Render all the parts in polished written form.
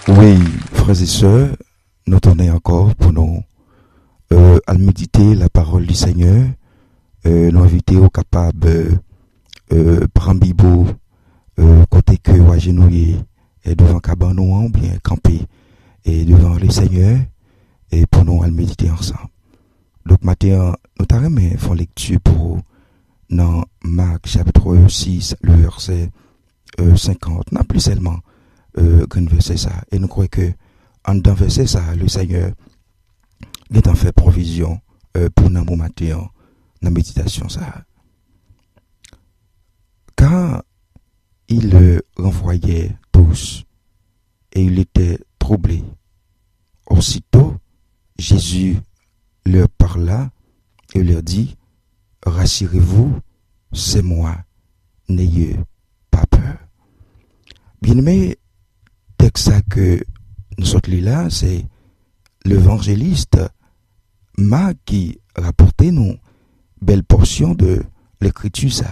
Oui, frères et sœurs, nous tournons encore pour nous à méditer la parole du Seigneur, nous inviter au capable prendre Bible côté que ou agenouiller et devant cabanon ou bien camper et devant le Seigneur et pour nous à méditer ensemble. Donc matin nous t'arrêtons font lecture pour dans Marc chapitre 6 le verset 50, n'a plus seulement grand verset ça, et nous croyons que en dans verset ça le Seigneur est en fait provision pour nous matin dans la méditation ça. Quand il renvoyait tous et il était troublé, aussitôt Jésus leur parla et leur dit: rassurez-vous, c'est moi, n'ayez pas peur. Bien-aimé, texte ça que nous sommes là, c'est l'évangéliste Marc qui rapportait nous belle portion de l'écriture ça.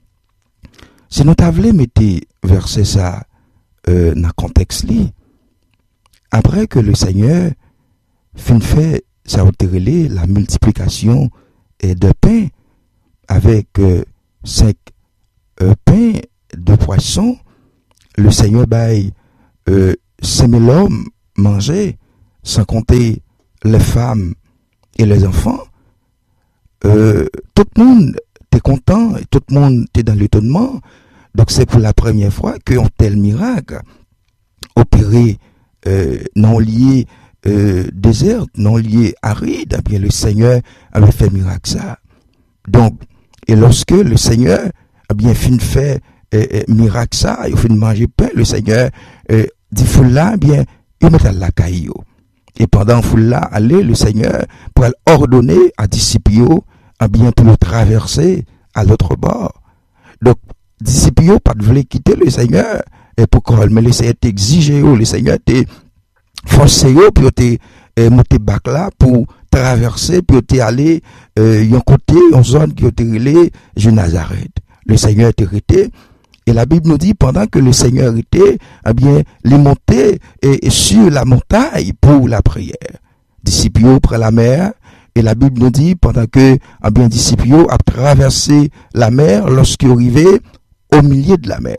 Si nous t'avons mettez verset ça dans le contexte li, après que le Seigneur fin fait ça relé la multiplication de pain avec 5 pains de poissons, le Seigneur baille 5000 hommes manger, sans compter les femmes et les enfants. Tout le monde était content, et tout le monde était dans l'étonnement. Donc c'est pour la première fois qu'un tel miracle opéré non lié désert, non lié aride, eh bien le Seigneur avait fait miracle ça. Donc, et lorsque le Seigneur a bien fin fait miracle ça, il fait manger pain, le Seigneur dit foule là, bien, il met à la caillou. Et pendant foule là, aller, le Seigneur pour ordonner à disciples, bien pour traverser à l'autre bord. Donc, disciples pas de voulaient quitter le Seigneur, et pourquoi? Mais le Seigneur t'exigeait, le Seigneur t'est forcé, puis t'es monté bac là pour traverser, puis t'es allé yon côté, en zone qui était relée, Nazareth. Le Seigneur était arrêté. Et la Bible nous dit, pendant que le Seigneur était, eh bien, les monter sur la montagne pour la prière. Disciples près la mer, et la Bible nous dit, pendant que, eh bien, disciples a traversé la mer lorsqu'ils arrivaient au milieu de la mer.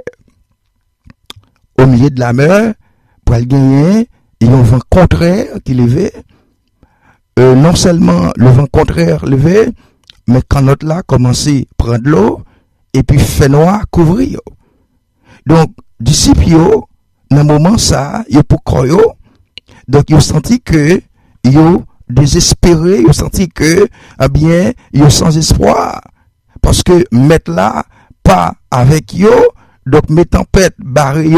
Au milieu de la mer, pour le gagner, il y a un vent contraire qui levait. Non seulement le vent contraire levait, mais quand l'autre là commençait à prendre l'eau, et puis fait noir couvrir. Donc, disciples, dans le moment ça, ils pour croire, donc ils ont senti que ils ont désespéré, ils ont senti que, eh bien, ils ont sans espoir. Parce que mettre là, pas avec eux, donc mes tempêtes barré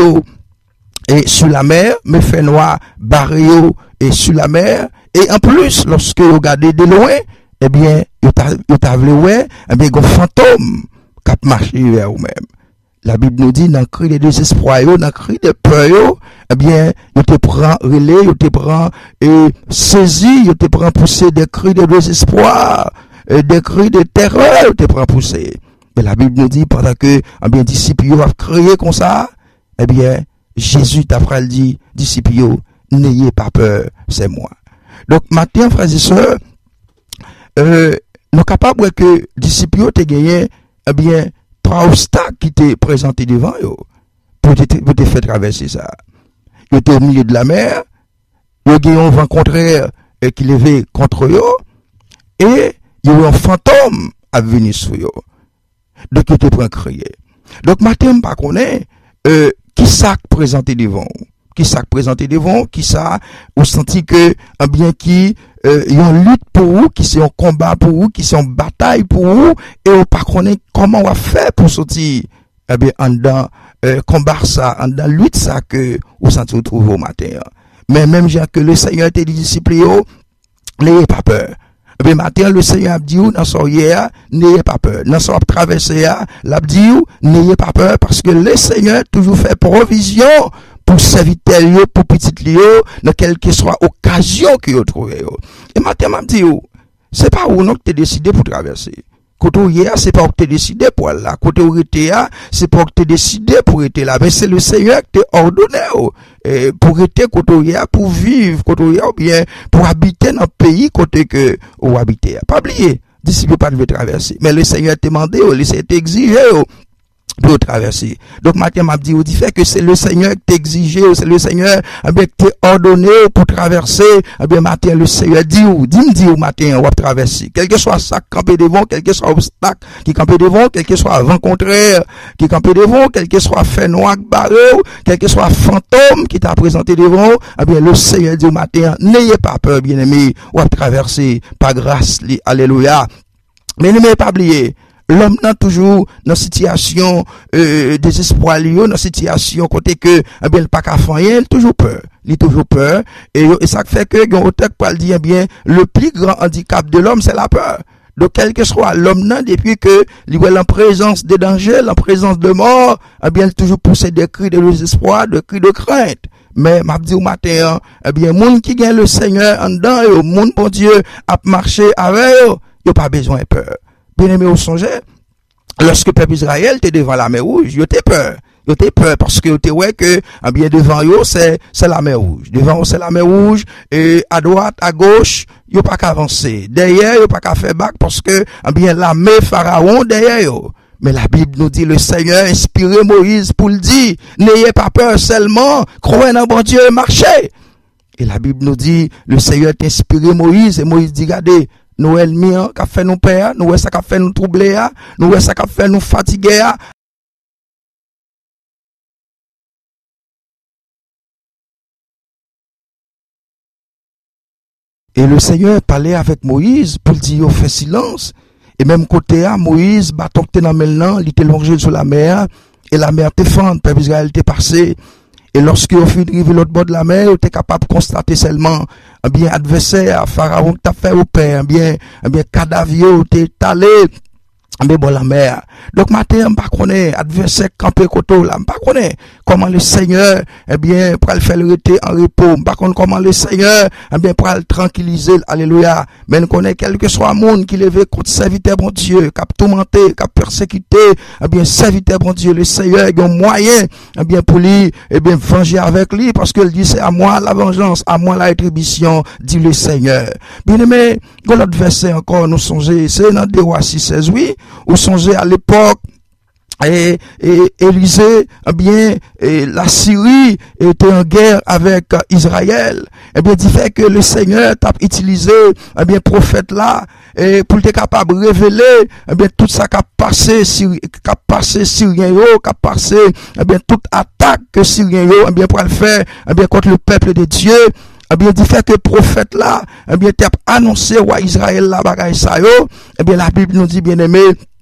et sur la mer, mes fait noir barré et sur la mer, et en plus, lorsque vous regardez de loin, eh bien, vous avez ouais, eh bien, un fantôme qui a marché vers vous-même. La Bible nous dit, dans le cri de désespoir, dans le cri de peur, eh bien, vous te prend relais, vous te prend saisi, vous te prend pousser des cris de désespoir, des cris de terreur, vous te prend pousser. Mais la Bible nous dit, pendant que, eh bien, disciples ont crié comme ça, eh bien, Jésus t'après dit, disciples, n'ayez pas peur, c'est moi. Donc, maintenant, frères et sœurs, nous sommes capables que disciples te gagné, eh bien, 3 obstacles qui étaient présentés devant eux pour te faire traverser ça. Ils étaient au milieu de la mer, ils ont un vent contraire qui levait contre eux, et il y a eu un fantôme à venir sur eux. Donc, ils étaient prêts à crier. Donc, maintenant, par contre, qui ça présenté devant eux? Qui ça présenté devant, qui ça, vous senti que, eh bien, qui, y a une lutte pour vous, qui c'est un combat pour vous, qui c'est une bataille pour vous, et vous pas connaître comment on va faire pour sortir, eh bien, en dans, combat ça, en dans lutte ça que vous sentez vous trouver au matin. Mais même, j'ai que le Seigneur était disciple, n'ayez pas peur. Eh bien, matin, le Seigneur a dit, dans son hier, n'ayez pas peur. Dans son traversée, l'a dit, n'ayez pas peur, parce que le Seigneur toujours fait provision pour serviteur, pour petit lieu, dans quelle que soit occasion que vous trouvez. Et maintenant, m'a dit, c'est pas où non que tu décidé pour traverser. Côté où c'est pas que tu décidé pour aller là. Côté où tu c'est pas que tu décidé pour être là. Mais c'est le Seigneur qui t'a ordonné pour être côté où pour vivre côté où ou bien pour habiter dans le pays côté que où habiter. Pas oublier, disciple pas devait traverser. Mais le Seigneur t'a demandé, le Seigneur t'a exigé pour traverser. Donc, maintenant, m'a dit, dit fait que c'est le Seigneur qui t'exige, c'est le Seigneur, qui t'a ordonné pour traverser, matin, le Seigneur dit ou matin, on va traverser. Quel que soit ça, camper devant, quel que soit obstacle qui camper devant, quel que soit vent contraire qui camper devant, quel que soit fait noir barré, quel que soit fantôme qui t'a présenté devant, le Seigneur dit au matin, n'ayez pas peur, bien-aimé, on va traverser, par grâce, alléluia. Mais ne m'ayez pas oublié, l'homme n'a toujours dans situation désespoir dans situation côté que il pas qu'à faire rien, il toujours peur et ça fait que on auteur pour dire bien le plus grand handicap de l'homme c'est la peur. Donc quel que soit l'homme là depuis que il est en présence de danger, en présence de mort, il toujours pousser des cris de désespoir, des cris de crainte. Mais m'a dit au matin monde qui gagne le Seigneur en dedans et monde bon Dieu a marché avec eux, il pas besoin de peur. Bien-aimé au songe, lorsque le peuple Israël était devant la mer rouge, il était peur. Il était peur parce que était ouais que bien devant eux c'est la mer rouge. Devant eux c'est la mer rouge et à droite, à gauche, il a pas qu'à avancer. Derrière, il a pas qu'à faire bac parce que bien la mer pharaon derrière eux. Mais la Bible nous dit le Seigneur inspiré Moïse pour le dire, n'ayez pas peur seulement, croyez dans bon Dieu et marchez. Et la Bible nous dit le Seigneur a inspiré Moïse et Moïse dit regardez nous ennemis qui fait nous peur, nous ça qui fait nous troubler, nous ça qui fait nous fatiguer. Et le Seigneur parlait avec Moïse pour dire fait silence. Et même côté Moïse bâton que dans maintenant, il était longé sur la mer et la mer était fente, peuple Israël était passé. Et lorsque vous fûtes arrivé l'autre bord de la mer, vous êtes capable de constater seulement, bien, adversaire, Pharaon qui t'a fait au père, bien, cadavre, t'es allé, mais bon, la mer. Donc, matin, on pas connaît, adversaire campé koto, là, on pas connaît comment le Seigneur, pour le faire le rester en repos, on pas connaît comment le Seigneur, pour le tranquilliser, alléluia. Mais on connaît quel que soit le monde qui levé contre serviteur bon Dieu, qui a tourmenté, qui a persécuté, serviteur bon Dieu, le Seigneur, il y a un moyen, pour lui, venger avec lui, parce qu'il dit, c'est à moi la vengeance, à moi la rétribution, dit le Seigneur. Bien aimé, dans l'autre verset encore, nous songez, c'est dans 2 Rois 6:16, oui, ou songez à l'époque, et Élisée, la Syrie était en guerre avec Israël. Du fait que le Seigneur t'a utilisé, prophète là, et pour être capable de révéler, tout ça qu'a passé Syrien, qu'a passé, toute attaque que Syrien, pour le faire, contre le peuple de Dieu. Du fait que prophète là, t'a annoncé à Israël la bagaille ça yo, la Bible nous dit bien aimé,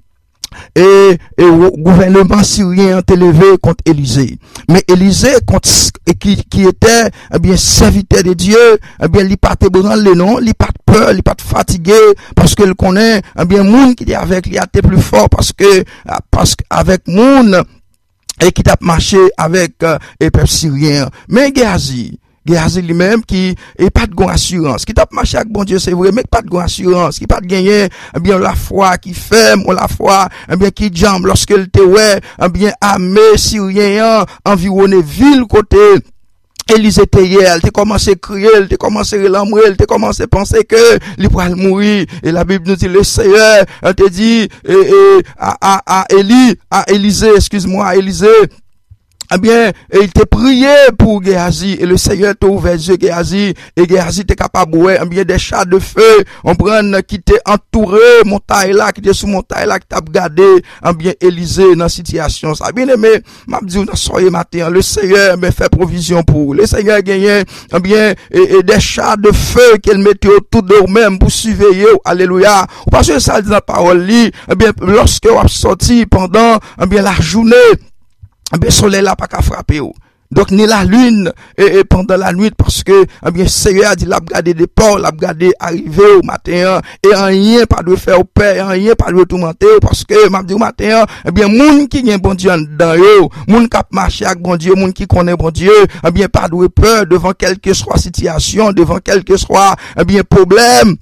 et le gouvernement syrien est élevé contre Élisée. Mais Élisée, qui était, serviteur de Dieu, il pas besoin de nom, il pas peur, il pas fatigué, parce qu'il connaît, monde qui est avec lui a été plus fort, parce que avec monde, et qui t'a marché avec, les peuples syriens. Mais Géhazi lui-même qui est pas de grande assurance, qui t'a marché avec bon Dieu, c'est vrai, mais pas de grande assurance, qui pas de gagner, la foi qui ferme, ou la foi, qui jambe lorsqu'elle était, armé syrien, environné ville côté, Élisée était hier, elle t'a commencé à crier, elle t'a commencé à l'amourer, elle t'a commencé à penser que, il pourrait mourir. Et la Bible nous dit, le Seigneur, elle t'a dit, à Élisée, il t'a prié pour Géhazi, et le Seigneur t'a ouvert les yeux Géhazi, et Géhazi t'es capable de des chats de feu, on prend, qui t'est entouré, montagne là, qui t'est sous montagne là, qui t'a gardé, Élisée, dans la situation, ça, bien aimé, m'a dit, dans soirée matin, le Seigneur, fait provision pour, le Seigneur gagne, et des chats de feu qu'elle mettait autour de eux-mêmes pour surveiller, alléluia, parce que ça dit dans la parole, lorsque on a sorti pendant, la journée, soleil là pas qu'à frapper. Donc ni la lune et pendant la nuit parce que Seigneur a dit l'a garder des ports, l'a garder arriver au matin et rien pas de faire au père, rien pas de tourmenter parce que m'a dit au matin monde qui gagne bon Dieu dans eux, monde qui marcher avec bon Dieu, monde qui connaît bon Dieu, pas de peur devant quelque soit situation, devant quelque soit problème.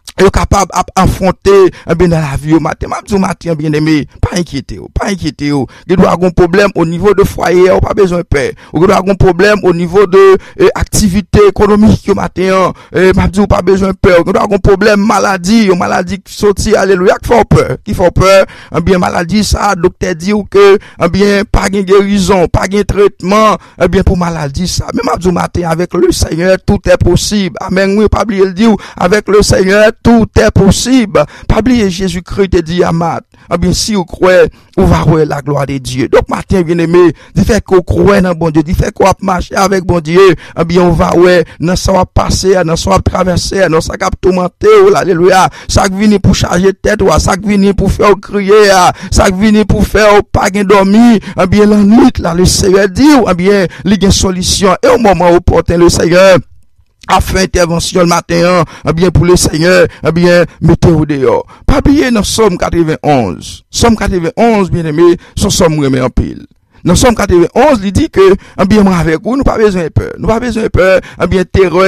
est capable d'affronter bien dans la vie au matin. Matin bien aimé, pas inquiéter. Il doit avoir un problème au niveau de foyer, ou pas besoin de paix. Il doit avoir un problème au niveau de activité économique au matin, pas besoin de peur. Il doit avoir un problème maladie qui sorti, alléluia, qui fait peur. Bien maladie ça, docteur dit que bien pas de guérison, pas de traitement, bien pour maladie ça. Même matin avec le Seigneur tout est possible. Amen. Oui, pas oublier le dire avec le Seigneur tout est possible. Pas oublier Jésus-Christ te dit Amat. Bien si vous croyez, vous va voir la gloire de Dieu. Donc matin bien aimé, du fait qu'on croit dans bon Dieu, du fait qu'on marche avec bon Dieu, bien on va ouais, dans ça va passer, dans ça va traverser, dans ça va tourmenter, alléluia. Ça qui vient pour charger tête, ça qui vient pour faire crier, ça qui vient pour faire pas dormir, bien la nuit là le Seigneur dit, bien il y a une solution et au moment opportun le Seigneur a fait intervention le matin, bien pour le Seigneur, bien mettez-vous dehors. Pas oublier dans Somme 91. Somme 91, bien aimé, son somme remet en pile. Dans Somme 91, il dit que, bien moi avec vous, nous pas besoin de peur. Nous pas besoin de peur, bien terreur,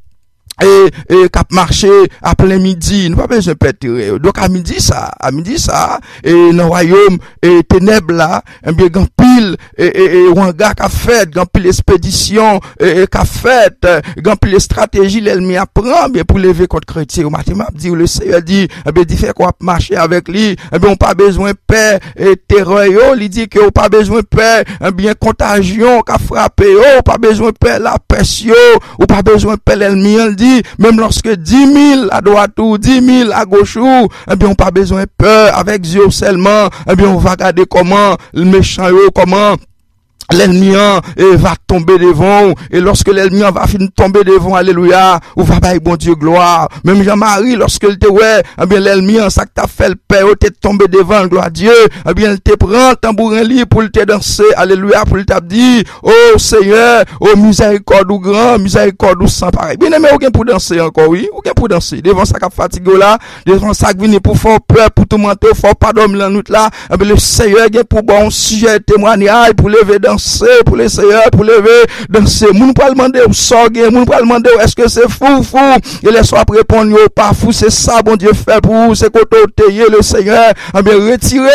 et cap marché à plein midi, nous pas besoin de perdre. Donc à midi ça, et dans royaume et ténèbres là, bien grand pile et un gars qui a fait grand pile expédition et qui a fait grand pile stratégie l'ennemi apprend bien pour lever contre chrétien. Au matin m'a dit le Seigneur dit bien dit fait qu'on marcher avec lui, bien on pas besoin de paix et terreur, il dit que on pas besoin de paix, bien contagion qui a frappé, on pas besoin de paix la pression, ou pas besoin de paix l'ennemi, il dit même lorsque 10 000 à droite ou 10 000 à gauche ou, bien, on pas besoin de peur avec Dieu seulement, bien, on va regarder comment le méchant, comment l'ennemi va tomber devant, et lorsque l'ennemi va finir tomber devant, alléluia, ou va bailler bon Dieu gloire. Même Jean-Marie, lorsque il te ouais, bien l'ennemi, ça que t'as fait le père, t'es tombé devant, gloire à Dieu, bien il te prend tambourin libre pour te danser, alléluia, pour te dire, oh Seigneur, oh miséricorde ou grand, miséricorde ou sans pareil. Bien aimé, aucun pour danser encore, oui, aucun pour danser. Devant ça qui fatigue là, devant ça qui vient pour faire peur, pour tout mentir, faut pas dormir la nuit là, bien le Seigneur, bien pour bon sujet, témoignage, pour lever dans pour les seigneurs, pour lever, danser. Moun pas demander ou sorguer, moun pas demander est-ce que c'est fou, et les soirs répondre pas fou, c'est ça, bon Dieu fait pour vous, c'est côté le Seigneur, bien retiré.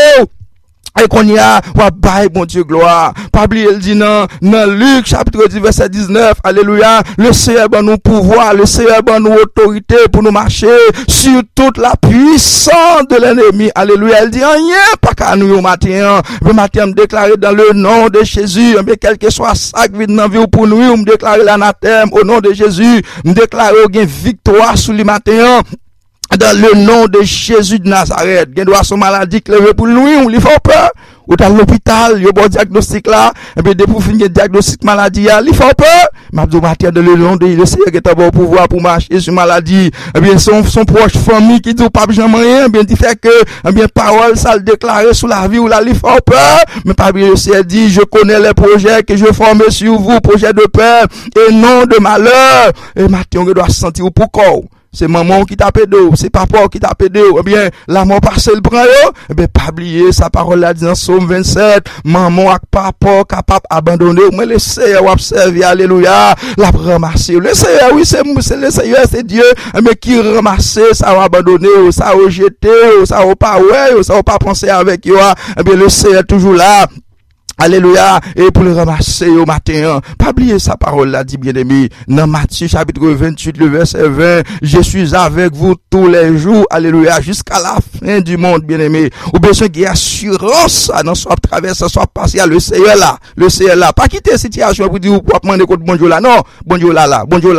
Et qu'on y a, bye, bon Dieu, gloire. Pas oublier, il dit dans Luc, chapitre 10, verset 19, alléluia, le Seigneur va nous pouvoir, le Seigneur va nous autorité pour nous marcher sur toute la puissance de l'ennemi, alléluia. Il dit, rien, pas qu'à nous au matin, le matin, me déclarer dans le nom de Jésus, bien, quel que soit ça qui vient dans la vie pour nous, me déclarer l'anathème au nom de Jésus, me déclarer une victoire sur le matin, dans le nom de Jésus de Nazareth. Il doit son maladie qui levé pour lui, on lui fait peur. Ou dans l'hôpital, il y a bon diagnostic là, et bien, depuis finir le diagnostic maladie, il fait peur. Mais matin, dans le nom de le Seigneur qui est au pouvoir pour marcher sur maladie, et bien, son proche famille qui dit pas jamais rien, bien, il fait que, et bien, parole, ça le déclarer sur la vie ou la, il fait peur. Mais pas bien, le Seigneur dit, je connais les projets que je forme sur vous, projets de paix, et non de malheur. Et matin, on doit se sentir pour corps. C'est maman qui t'a pédé, c'est papa qui t'a pédé, eh bien, la mort passe le prend, eh bien, pas oublier sa parole là, dans Somme 27, maman ak papa capable abandonner, mais le Seigneur observe, alléluia, la ramasser. Le Seigneur, oui, c'est le Seigneur, c'est Dieu, mais qui ramasse, ça va abandonner, ça va jeter, ça va pas, ouais, ça va pas penser avec eux, eh bien, le Seigneur toujours là. Alléluia, et pour le ramasser au matin, pas oublier sa parole là, dit bien aimé, dans Matthieu chapitre 28, le verset 20, je suis avec vous tous les jours, alléluia, jusqu'à la fin du monde, bien aimé, ou bien qu'il y ait assurance, dans soit traverse, soit passé à le Seigneur là, pas quitter la situation pour dire, pour demander contre bon Dieu là, non, bon Dieu là,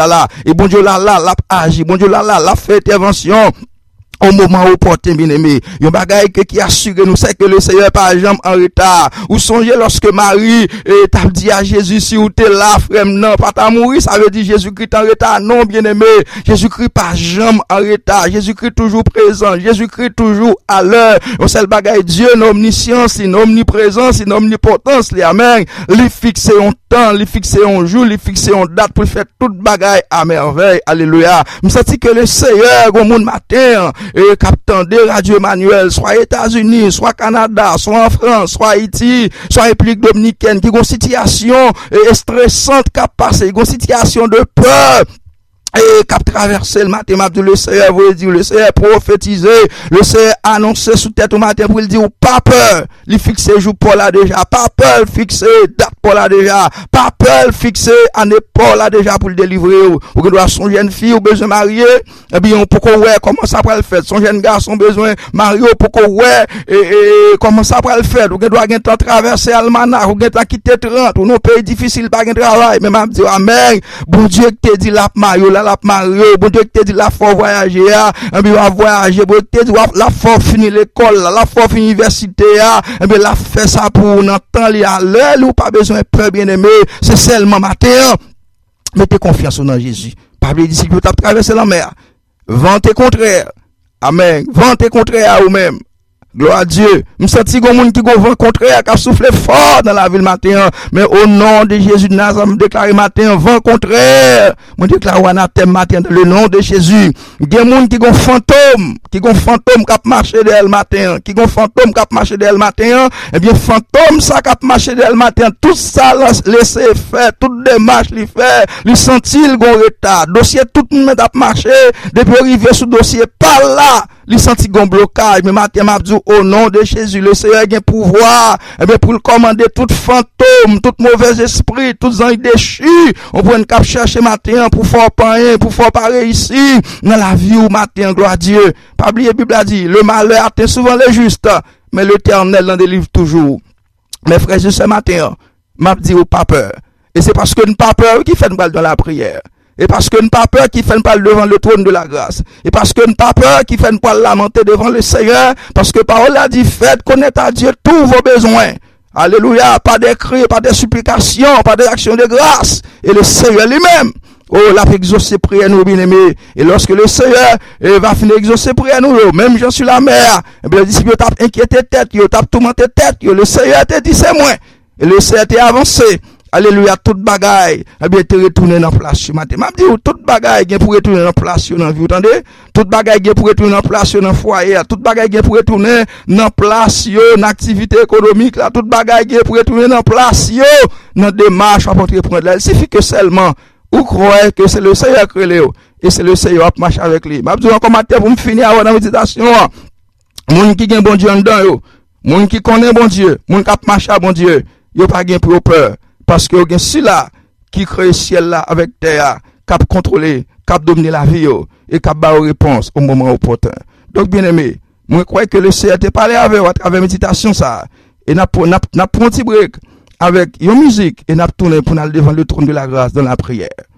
et bon Dieu là, l'a agi, bon Dieu là, l'a fait intervention, au moment opportun, bien aimé. Yon bagay qui assure nous, c'est que le Seigneur pas jamais en retard. Ou songez lorsque Marie, t'a dit à Jésus, si ou t'es là, frère, non, pas t'a mourir, ça veut dire Jésus-Christ en retard. Non, bien aimé. Jésus-Christ pas jamais en retard. Jésus-Christ toujours présent. Jésus-Christ toujours à l'heure. On sait le bagay Dieu, une omniscience, une omniprésence, une omnipotence, les amen. Lui fixer un temps, lui fixer un jour, lui fixer une date pour faire toute bagay à merveille. Alléluia. Je sens que le Seigneur, au monde matin, et captant de Radio Emmanuel, soit États-Unis, soit Canada, soit en France, soit Haïti, soit République Dominicaine, qui ont une situation stressante qui a passé, une situation de peur. et cap traverser le matin, m'a dit le Seigneur veut dire, le Seigneur prophétiser, le Seigneur annoncer sous tête au matin pour le dire, pas peur, il fixe jour pour là déjà, pas peur, fixe date pour là déjà, pas peur, fixe année pour là déjà pour le délivrer, ou que doit son jeune fille ou besoin marier, et bien, on peut qu'on ouais, comment ça va le faire, son jeune garçon besoin marier, pour qu'on ouais, et comment ça va le faire, ou que doit un temps traverser Almanac, ou que temps quitter 30, ou non pays difficile, pas un travail, mais m'a dit, amen, bon Dieu qui te dit la mario, la mario, bon Dieu qui te dit la faut voyager, et bien va voyager, bon Dieu te dit la faut finir l'école, la faut finir l'université, et bien la fait ça pour nous entendre à l'heure ou pas besoin de peur bien aimé, c'est seulement matin, mettez confiance en Jésus. Pas les disciples qui traversé la mer, vent est contraire, amen, vent est contraire à vous-même. Gloire à Dieu. Je sens que monde qui go vent contraire, qui a soufflé fort dans la ville matin. Mais au nom de Jésus de Nazareth, je déclare matin, vent contraire. Je déclare anathème matin dans le nom de Jésus. Il y a des gens qui ont fantôme, qui marché dès le matin, qui ont fantôme qui marché dès le matin. Eh bien, fantôme ça qui marché dès le matin, tout ça laissé faire, toute démarche li fait, li senti le gon retard. Dossier tout le monde a marché, depuis arriver sous dossier par là. Li senti gon blocage, mais matin m'a dit au nom de Jésus, le Seigneur a un pouvoir, eh bien, pour le commander tout fantôme, tout mauvais esprit, tout gens déchus, on peut une cap chercher matin pour faire pain, pour faire pareil ici, dans la vie ou matin, gloire à Dieu. Pas oublier, la Bible a dit, le malheur atteint souvent les justes, mais l'Éternel en délivre toujours. Mes frères, ce matin, m'a dit ou pas peur. Et c'est parce que nous pas peur qui fait nous dans la prière. Et parce que nous pas peur qui fait nous parler devant le trône de la grâce. Et parce que nous pas peur qui fait nous pas lamenter devant le Seigneur. Parce que parole a dit, faites connaître à Dieu tous vos besoins. Alléluia. Pas des cris, pas des supplications, pas des actions de grâce. Et le Seigneur lui-même, oh, l'a fait exaucer prière nous, bien-aimés. Et lorsque le Seigneur va finir exaucer prière nous, même gens sur la mer, et bien, le disciple tape inquiété tête, il tape tourmenté tête, le Seigneur te dit c'est moi. Et le Seigneur t'est avancé. Alléluia, toute bagaille, eh bien, te retourner dans place ce matin. M'a dit, toute bagaille, pour retourner dans place dans vie, vous entendez? Toute bagaille, pour retourner dans place dans foyer, toute bagaille, pour retourner dans place dans activité économique, là, toute bagaille, pour retourner dans place dans démarche, à porter prendre là. Il suffit que seulement, ou croyez que c'est le Seigneur qui est et c'est le Seigneur qui marche avec lui. M'a dit, encore matin, pour me finir avant la méditation, moun qui gagne bon Dieu en dedans, yo, moun qui connaît bon Dieu, moun qui marche à bon Dieu, yo pas gagne pour peur. Parce que y a celui-là qui crée le ciel là avec terre, qui a contrôlé, qui a dominé la vie, et qui a donné réponse au moment opportun. Donc, bien aimé, moi, je crois que le Seigneur te parlé avec à travers méditation ça. Et n'a pris un petit break avec une musique et n'a tourné pour aller devant le trône de la grâce dans la prière.